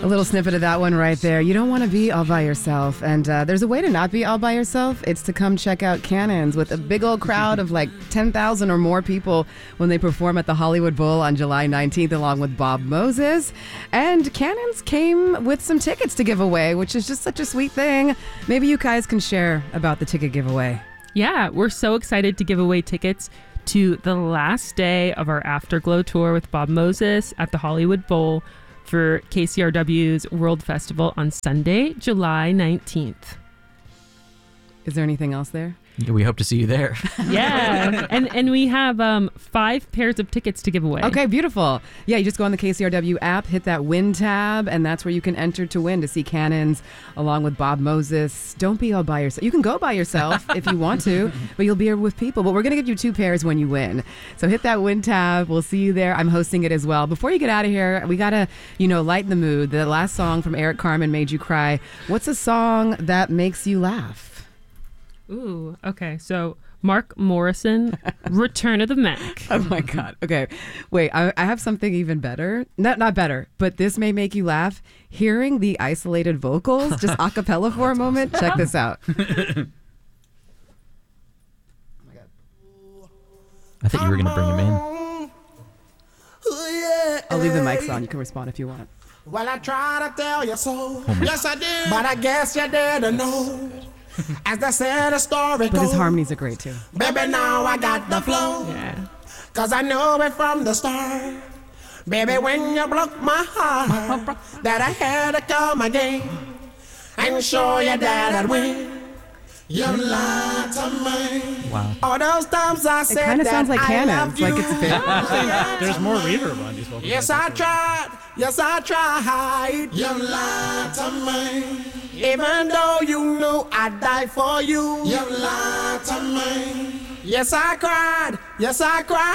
A little snippet of that one right there. You don't want to be all by yourself. And there's a way to not be all by yourself. It's to come check out Cannons with a big old crowd of like 10,000 or more people when they perform at the Hollywood Bowl on July 19th along with Bob Moses. And Cannons came with some tickets to give away, which is just such a sweet thing. Maybe you guys can share about the ticket giveaway. Yeah, we're so excited to give away tickets to the last day of our Afterglow tour with Bob Moses at the Hollywood Bowl for KCRW's World Festival on Sunday, July 19th. Is there anything else there? We hope to see you there. Yeah, and we have 5 pairs of tickets to give away. Okay, beautiful. Yeah, you just go on the KCRW app, hit that win tab, and that's where you can enter to win to see Cannons along with Bob Moses. Don't be all by yourself. You can go by yourself if you want to, but you'll be with people. But we're going to give you 2 pairs when you win. So hit that win tab. We'll see you there. I'm hosting it as well. Before you get out of here, we got to, lighten the mood. The last song from Eric Carmen made you cry. What's a song that makes you laugh? Ooh, okay. So Mark Morrison, Return of the Mac. Oh my God. Okay. Wait, I have something even better. Not better, but this may make you laugh. Hearing the isolated vocals, just a cappella for a moment. Check this out. I thought you were going to bring him in. I'll leave the mics on. You can respond if you want. Well, I try to tell you so. Yes, I did. But I guess you didn't know. As they said, the story But goes. his harmonies are great too. Baby, now I got the flow. Yeah. Cause I knew it from the start. Baby, when you broke my heart, that I had to come again and show you that I'd win. You lied to me. Wow. All those times I said It kind of that sounds like I Cannons, loved you. like it's a bit. There's more reverb on these vocals. Yes, I tried. Yes, I tried. You lied to me. Even though you knew I'd die for you. You lied to me. Yes, I cried. Yes, I cried.